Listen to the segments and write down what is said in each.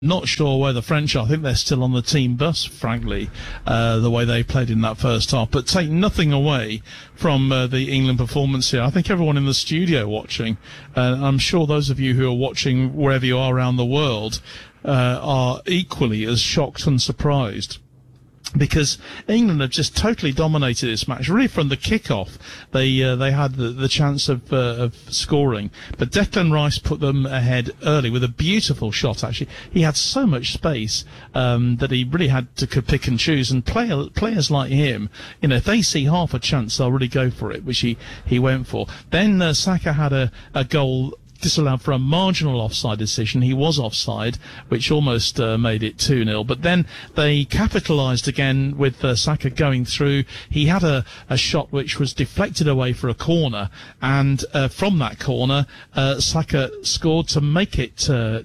Not sure where the French are. I think they're still on the team bus, frankly, the way they played in that first half. But take nothing away from the England performance here. I think everyone in the studio watching, I'm sure those of you who are watching wherever you are around the world, are equally as shocked and surprised. Because England have just totally dominated this match. Really, from the kick-off, they had the chance of scoring, but Declan Rice put them ahead early with a beautiful shot. Actually, he had so much space that he really had to pick and choose. And players like him, if they see half a chance, they'll really go for it, which he went for. Then Saka had a goal disallowed for a marginal offside decision. He was offside, which almost made it 2-0. But then they capitalised again with Saka going through. He had a shot which was deflected away for a corner, and from that corner, Saka scored to make it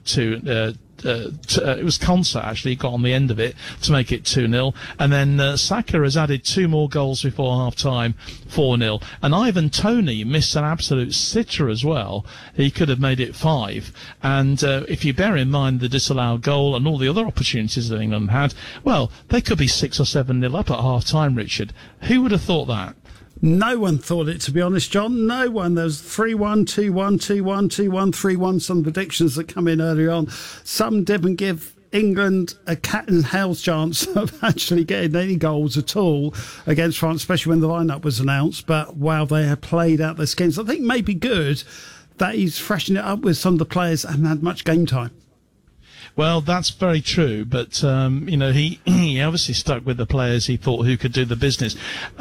it was Konsa actually got on the end of it to make it 2-0, and then Saka has added 2 more goals before half-time, 4-0, and Ivan Toney missed an absolute sitter as well. He could have made it 5, and if you bear in mind the disallowed goal and all the other opportunities that England had, well, they could be 6 or 7-0 up at half-time, Richard. Who would have thought that? No one thought it, to be honest, John. No one. There was 3-1, 2-1, 2-1, 2-1, 3-1. Some predictions that come in earlier on. Some didn't give England a cat and hell's chance of actually getting any goals at all against France, especially when the lineup was announced. But wow, they have played out their skins. I think maybe good that he's freshened it up with some of the players that haven't had much game time. Well, that's very true, but he obviously stuck with the players he thought who could do the business,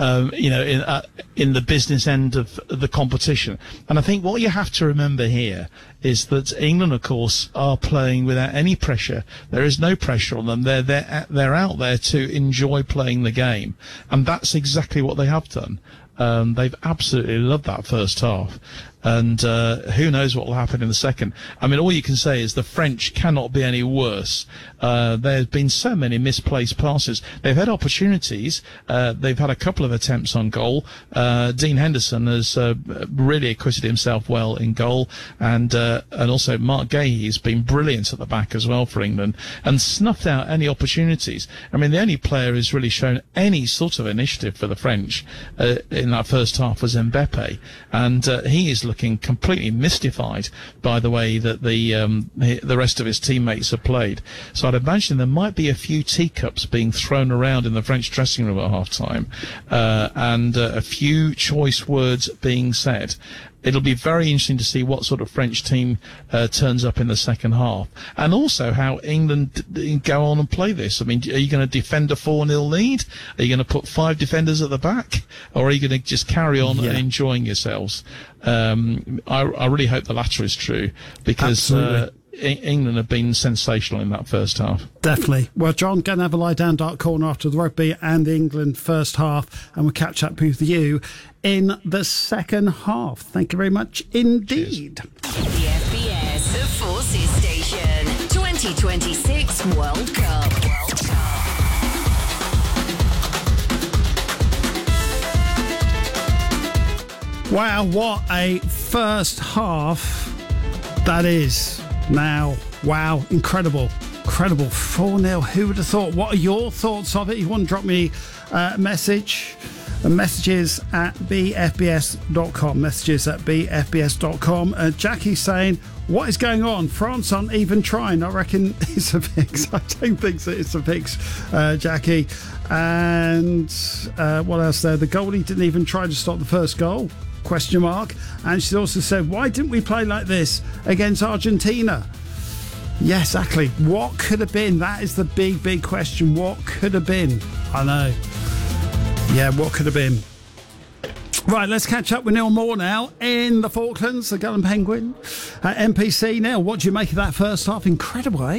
in the business end of the competition. And I think what you have to remember here is that England, of course, are playing without any pressure. There is no pressure on them. They're out there to enjoy playing the game, and that's exactly what they have done. They've absolutely loved that first half. And who knows what will happen in the second. I mean, all you can say is the French cannot be any worse. There have been so many misplaced passes. They've had opportunities. They've had a couple of attempts on goal. Dean Henderson has really acquitted himself well in goal. And also Mark Gahey has been brilliant at the back as well for England and snuffed out any opportunities. I mean, the only player who's really shown any sort of initiative for the French in that first half was Mbappe. And he is looking completely mystified by the way that the rest of his teammates have played. So I'd imagine there might be a few teacups being thrown around in the French dressing room at half-time, and a few choice words being said. It'll be very interesting to see what sort of French team turns up in the second half, and also how England go on and play this. I mean, are you going to defend a 4-0 lead? Are you going to put 5 defenders at the back, or are you going to just carry on and enjoying yourselves? I really hope the latter is true, because England have been sensational in that first half. Definitely. Well, John, going to have a lie down dark corner after the rugby and the England first half, and we'll catch up with you in the second half. Thank you very much indeed. Cheers. The FBS Forces Station 2026 World Cup. Wow, what a first half that is. Now, wow, incredible. 4-0. Who would have thought? What are your thoughts of it? You want to drop me a message? Messages at bfbs.com. Messages at bfbs.com. Jackie's saying, what is going on? France aren't even trying. I reckon it's a fix. I don't think so. It's a fix, Jackie. And what else there? The goalie didn't even try to stop the first goal. ? And she also said, why didn't we play like this against Argentina? Yeah, exactly. What could have been? That is the big question. What could have been? I know. Yeah, what could have been? Right, let's catch up with Neil Moore now in the Falklands, the Gull and Penguin at NPC. Neil, what do you make of that first half? Incredible, eh?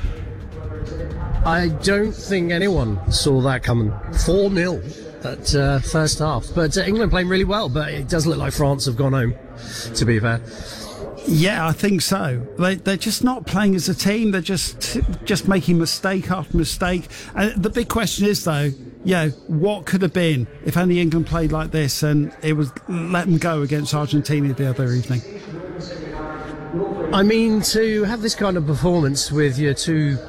I don't think anyone saw that coming. 4-0 at first half. But England playing really well, but it does look like France have gone home, to be fair. Yeah, I think so. They're just not playing as a team. They're just making mistake after mistake. And the big question is, though, what could have been if only England played like this and it was let them go against Argentina the other evening? I mean, to have this kind of performance with your two